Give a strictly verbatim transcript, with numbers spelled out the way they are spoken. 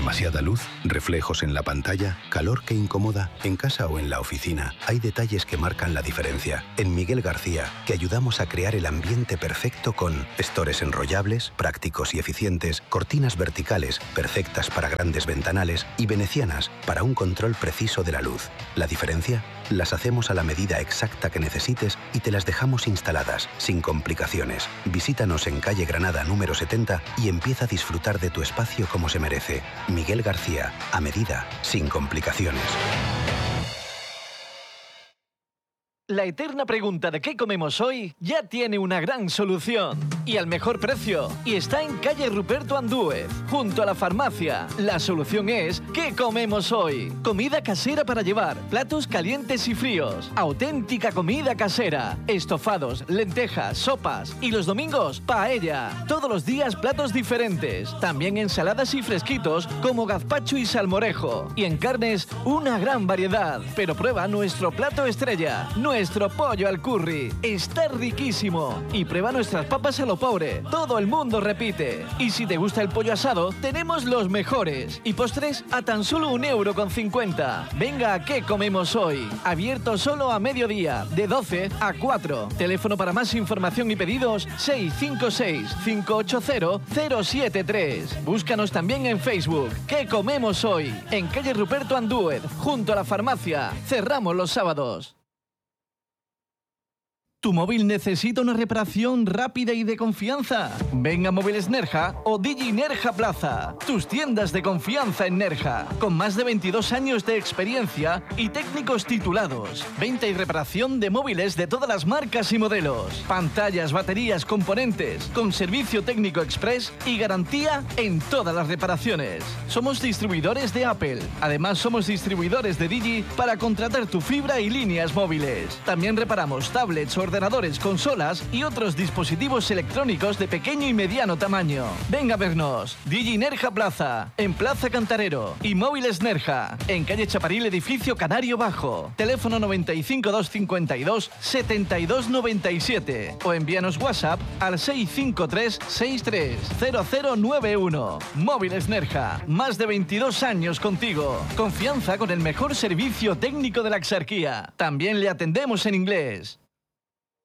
Demasiada luz, reflejos en la pantalla, calor que incomoda, en casa o en la oficina. Hay detalles que marcan la diferencia. En Miguel García, que ayudamos a crear el ambiente perfecto con estores enrollables, prácticos y eficientes, cortinas verticales, perfectas para grandes ventanales y venecianas para un control preciso de la luz. La diferencia, las hacemos a la medida exacta que necesites y te las dejamos instaladas, sin complicaciones. Visítanos en calle Granada número setenta y empieza a disfrutar de tu espacio como se merece. Miguel García, a medida, sin complicaciones. La eterna pregunta de qué comemos hoy ya tiene una gran solución y al mejor precio. Y está en calle Ruperto Andúez, junto a la farmacia. La solución es ¿qué comemos hoy? Comida casera para llevar, platos calientes y fríos, auténtica comida casera, estofados, lentejas, sopas y los domingos paella. Todos los días platos diferentes. También ensaladas y fresquitos como gazpacho y salmorejo. Y en carnes una gran variedad. Pero prueba nuestro plato estrella. Nuestro pollo al curry está riquísimo. Y prueba nuestras papas a lo pobre. Todo el mundo repite. Y si te gusta el pollo asado, tenemos los mejores. Y postres a tan solo un euro con cincuenta. Venga, ¿a qué comemos hoy? Abierto solo a mediodía, de doce a cuatro. Teléfono para más información y pedidos seis cinco seis, cinco ocho cero, cero siete tres. Búscanos también en Facebook. ¿Qué comemos hoy? En calle Ruperto Andúez, junto a la farmacia. Cerramos los sábados. ¿Tu móvil necesita una reparación rápida y de confianza? Ven a Móviles Nerja o Digi Nerja Plaza, tus tiendas de confianza en Nerja, con más de veintidós años de experiencia y técnicos titulados. Venta y reparación de móviles de todas las marcas y modelos. Pantallas, baterías, componentes, con servicio técnico express y garantía en todas las reparaciones. Somos distribuidores de Apple. Además, somos distribuidores de Digi para contratar tu fibra y líneas móviles. También reparamos tablets, ordenadores, consolas y otros dispositivos electrónicos de pequeño y mediano tamaño. Venga a vernos. Digi Nerja Plaza, en Plaza Cantarero, y Móviles Nerja, en calle Chaparil, edificio Canario Bajo. Teléfono noventa y cinco, doscientos cincuenta y dos, setenta y dos noventa y siete o envíanos WhatsApp al seis cinco tres, sesenta y tres, cero cero nueve uno. Móviles Nerja, más de veintidós años contigo. Confianza con el mejor servicio técnico de la Exarquía. También le atendemos en inglés.